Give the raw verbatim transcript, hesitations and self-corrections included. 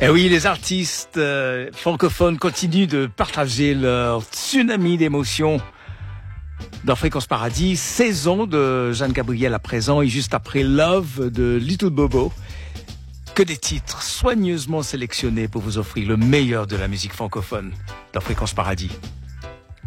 Et oui, les artistes euh, francophones continuent de partager leur tsunami d'émotions dans Fréquence Paradis, saison de Jeanne Gabriel à présent et juste après Love de Little Bobo. Que des titres soigneusement sélectionnés pour vous offrir le meilleur de la musique francophone dans Fréquence Paradis.